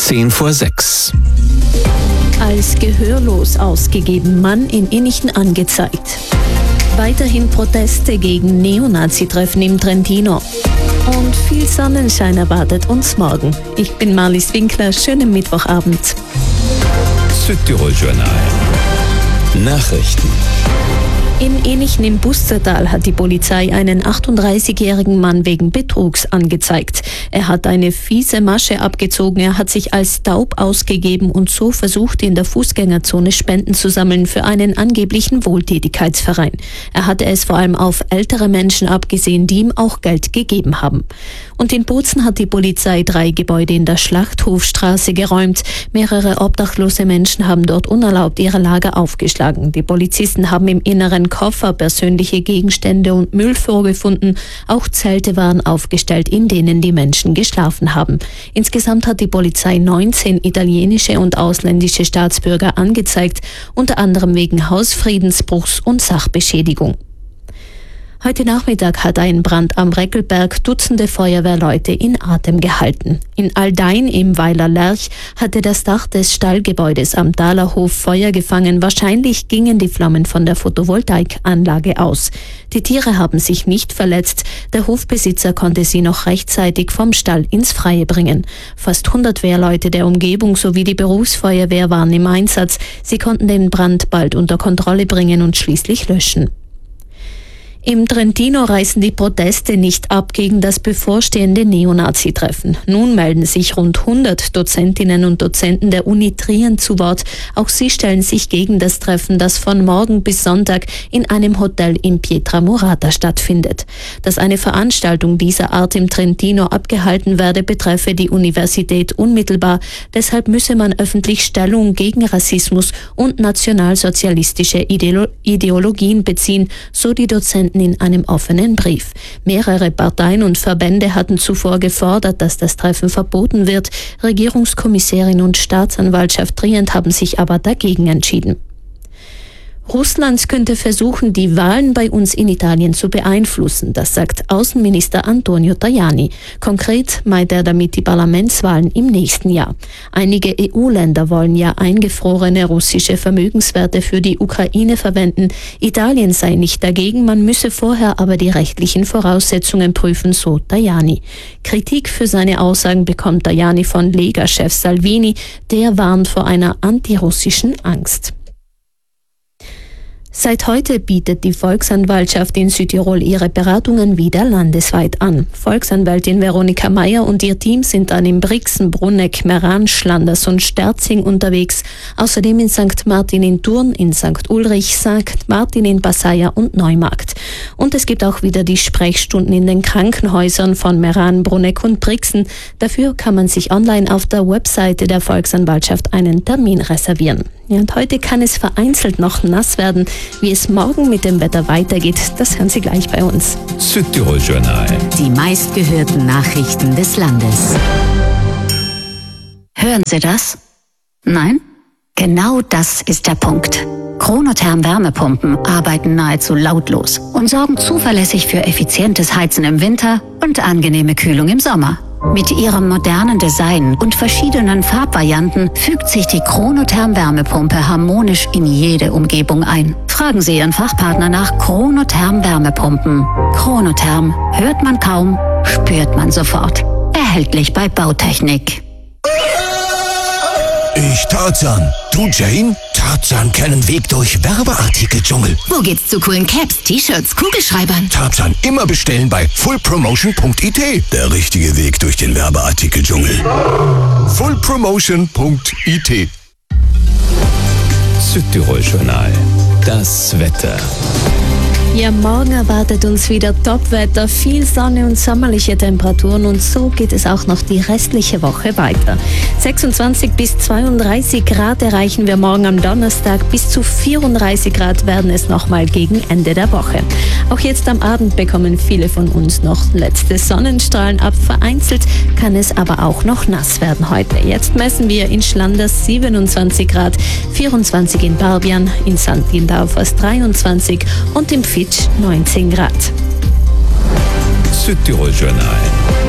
5:10. Als gehörlos ausgegeben, Mann in Innichten angezeigt. Weiterhin Proteste gegen Neonazi-Treffen im Trentino. Und viel Sonnenschein erwartet uns morgen. Ich bin Marlies Winkler, schönen Mittwochabend. Südtirol-Journal. Nachrichten. In Innichten im Bustertal hat die Polizei einen 38-jährigen Mann wegen Betrugs angezeigt. Er hat eine fiese Masche abgezogen, er hat sich als taub ausgegeben und so versucht, in der Fußgängerzone Spenden zu sammeln für einen angeblichen Wohltätigkeitsverein. Er hatte es vor allem auf ältere Menschen abgesehen, die ihm auch Geld gegeben haben. Und in Bozen hat die Polizei 3 Gebäude in der Schlachthofstraße geräumt. Mehrere obdachlose Menschen haben dort unerlaubt ihre Lager aufgeschlagen. Die Polizisten haben im Inneren Koffer, persönliche Gegenstände und Müll vorgefunden. Auch Zelte waren aufgestellt, in denen die Menschen geschlafen haben. Insgesamt hat die Polizei 19 italienische und ausländische Staatsbürger angezeigt, unter anderem wegen Hausfriedensbruchs und Sachbeschädigung. Heute Nachmittag hat ein Brand am Reckelberg Dutzende Feuerwehrleute in Atem gehalten. In Aldein im Weiler Lerch hatte das Dach des Stallgebäudes am Thalerhof Feuer gefangen. Wahrscheinlich gingen die Flammen von der Photovoltaikanlage aus. Die Tiere haben sich nicht verletzt. Der Hofbesitzer konnte sie noch rechtzeitig vom Stall ins Freie bringen. Fast 100 Wehrleute der Umgebung sowie die Berufsfeuerwehr waren im Einsatz. Sie konnten den Brand bald unter Kontrolle bringen und schließlich löschen. Im Trentino reißen die Proteste nicht ab gegen das bevorstehende Neonazi-Treffen. Nun melden sich rund 100 Dozentinnen und Dozenten der Uni Trient zu Wort. Auch sie stellen sich gegen das Treffen, das von morgen bis Sonntag in einem Hotel in Pietramurata stattfindet. Dass eine Veranstaltung dieser Art im Trentino abgehalten werde, betreffe die Universität unmittelbar. Deshalb müsse man öffentlich Stellung gegen Rassismus und nationalsozialistische Ideologien beziehen, so die Dozenten in einem offenen Brief. Mehrere Parteien und Verbände hatten zuvor gefordert, dass das Treffen verboten wird. Regierungskommissarin und Staatsanwaltschaft Trient haben sich aber dagegen entschieden. Russland könnte versuchen, die Wahlen bei uns in Italien zu beeinflussen, das sagt Außenminister Antonio Tajani. Konkret meint er damit die Parlamentswahlen im nächsten Jahr. Einige EU-Länder wollen ja eingefrorene russische Vermögenswerte für die Ukraine verwenden. Italien sei nicht dagegen, man müsse vorher aber die rechtlichen Voraussetzungen prüfen, so Tajani. Kritik für seine Aussagen bekommt Tajani von Lega-Chef Salvini, der warnt vor einer antirussischen Angst. Seit heute bietet die Volksanwaltschaft in Südtirol ihre Beratungen wieder landesweit an. Volksanwältin Veronika Meyer und ihr Team sind dann in Brixen, Bruneck, Meran, Schlanders und Sterzing unterwegs. Außerdem in St. Martin in Thurn, in St. Ulrich, St. Martin in Passaia und Neumarkt. Und es gibt auch wieder die Sprechstunden in den Krankenhäusern von Meran, Bruneck und Brixen. Dafür kann man sich online auf der Webseite der Volksanwaltschaft einen Termin reservieren. Ja, und heute kann es vereinzelt noch nass werden. Wie es morgen mit dem Wetter weitergeht, das hören Sie gleich bei uns. Südtirol-Journal. Die meistgehörten Nachrichten des Landes. Hören Sie das? Nein? Genau das ist der Punkt. Chronotherm Wärmepumpen arbeiten nahezu lautlos und sorgen zuverlässig für effizientes Heizen im Winter und angenehme Kühlung im Sommer. Mit ihrem modernen Design und verschiedenen Farbvarianten fügt sich die Chronotherm Wärmepumpe harmonisch in jede Umgebung ein. Fragen Sie Ihren Fachpartner nach Chronotherm Wärmepumpen. Chronotherm hört man kaum, spürt man sofort. Erhältlich bei Bautechnik. Ich Tarzan. Du Jane? Tarzan kennen Weg durch Werbeartikeldschungel. Wo geht's zu coolen Caps, T-Shirts, Kugelschreibern? Tarzan immer bestellen bei fullpromotion.it. Der richtige Weg durch den Werbeartikeldschungel. fullpromotion.it. Südtirol-Journal. Das Wetter. Ja, morgen erwartet uns wieder Topwetter, viel Sonne und sommerliche Temperaturen und so geht es auch noch die restliche Woche weiter. 26 bis 32 Grad erreichen wir morgen am Donnerstag, bis zu 34 Grad werden es nochmal gegen Ende der Woche. Auch jetzt am Abend bekommen viele von uns noch letzte Sonnenstrahlen ab, vereinzelt kann es aber auch noch nass werden heute. Jetzt messen wir in Schlanders 27 Grad, 24 in Barbian, in St. Gindorf 23 und im 19 Grad. Südtirol-Journal.